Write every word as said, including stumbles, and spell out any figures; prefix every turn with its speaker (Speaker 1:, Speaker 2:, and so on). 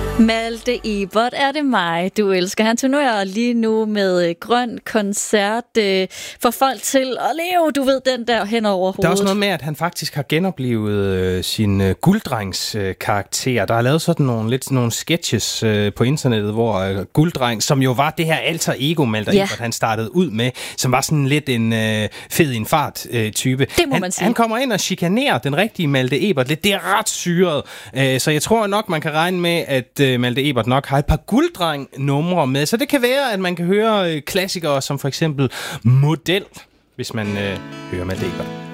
Speaker 1: Malte Ebert, er det mig, du elsker? Han turnerer lige nu med grøn koncert øh, for folk til at leve, du ved, den der hen over hovedet.
Speaker 2: Der er også noget med, at han faktisk har genoplevet øh, sin øh, gulddrengs øh, karakter. Der er lavet sådan nogle, lidt, nogle sketches øh, på internettet, hvor øh, gulddreng, som jo var det her alter ego, Malte ja. Ebert, han startede ud med, som var sådan lidt en øh, fed i en fart øh, type.
Speaker 1: Det må
Speaker 2: han,
Speaker 1: man sige.
Speaker 2: Han kommer ind og chikanerer den rigtige Malte Ebert lidt. Det er ret syret. Øh, så jeg tror nok, man kan regne med, at øh, Malte Ebert nok har et par gulddreng-numre med. Så det kan være, at man kan høre øh, klassikere som for eksempel Model, hvis man øh, hører Malte Ebert.